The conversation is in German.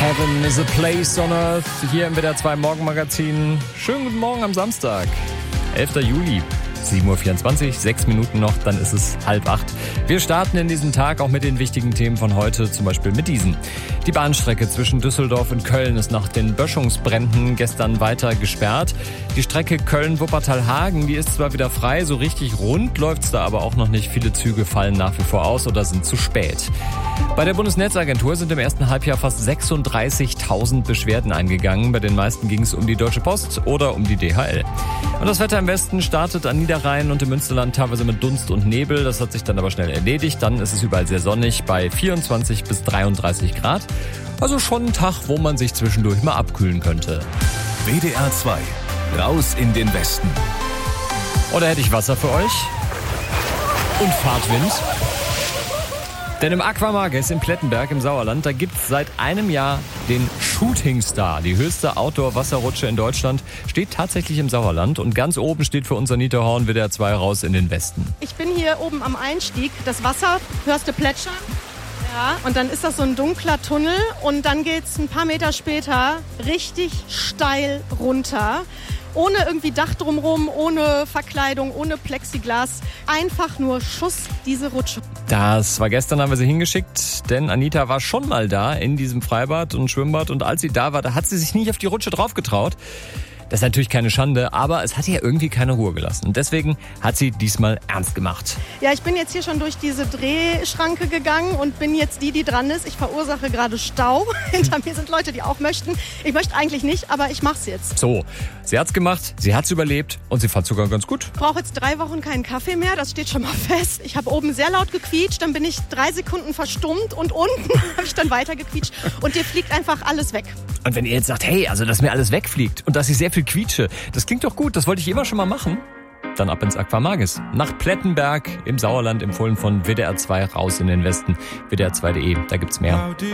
Heaven is a place on earth. Hier im WDR 2 Morgenmagazin. Schönen guten Morgen am Samstag, 11. Juli. 7.24 Uhr, 6 Minuten noch, dann ist es 7:30. Wir starten in diesen Tag auch mit den wichtigen Themen von heute, zum Beispiel mit diesen. Die Bahnstrecke zwischen Düsseldorf und Köln ist nach den Böschungsbränden gestern weiter gesperrt. Die Strecke Köln-Wuppertal-Hagen, die ist zwar wieder frei, so richtig rund läuft's da aber auch noch nicht. Viele Züge fallen nach wie vor aus oder sind zu spät. Bei der Bundesnetzagentur sind im ersten Halbjahr fast 36.000 Beschwerden eingegangen. Bei den meisten ging es um die Deutsche Post oder um die DHL. Und das Wetter im Westen startet an Niederrhein und im Münsterland teilweise mit Dunst und Nebel. Das hat sich dann aber schnell erledigt. Dann ist es überall sehr sonnig bei 24 bis 33 Grad. Also schon ein Tag, wo man sich zwischendurch mal abkühlen könnte. WDR 2, raus in den Westen. Oder hätte ich Wasser für euch? Und Fahrtwind? Denn im Aquamages in Plettenberg im Sauerland, da gibt's seit einem Jahr den Shooting Star. Die höchste Outdoor-Wasserrutsche in Deutschland steht tatsächlich im Sauerland. Und ganz oben steht für uns Anita Horn, WDR 2 raus in den Westen. Ich bin hier oben am Einstieg. Das Wasser hörst du plätschern. Ja, und dann ist das so ein dunkler Tunnel. Und dann geht's ein paar Meter später richtig steil runter. Ohne irgendwie Dach drumherum, ohne Verkleidung, ohne Plexiglas. Einfach nur Schuss, diese Rutsche. Das war gestern, haben wir sie hingeschickt, denn Anita war schon mal da in diesem Freibad und Schwimmbad. Und als sie da war, da hat sie sich nicht auf die Rutsche drauf getraut. Das ist natürlich keine Schande, aber es hat ihr irgendwie keine Ruhe gelassen. Und deswegen hat sie diesmal ernst gemacht. Ja, ich bin jetzt hier schon durch diese Drehschranke gegangen und bin jetzt die dran ist. Ich verursache gerade Stau. Hinter mir sind Leute, die auch möchten. Ich möchte eigentlich nicht, aber ich mach's jetzt. So, sie hat's gemacht, sie hat's überlebt und sie fand sogar ganz gut. Ich brauche jetzt 3 Wochen keinen Kaffee mehr, das steht schon mal fest. Ich habe oben sehr laut gequietscht, dann bin ich 3 Sekunden verstummt und unten habe ich dann weiter gequietscht. Und dir fliegt einfach alles weg. Und wenn ihr jetzt sagt, hey, also dass mir alles wegfliegt und dass ich sehr viel quietsche, das klingt doch gut, das wollte ich immer schon mal machen. Dann ab ins Aquamages. Nach Plettenberg im Sauerland, empfohlen von WDR 2 raus in den Westen. WDR2.de, da gibt's mehr.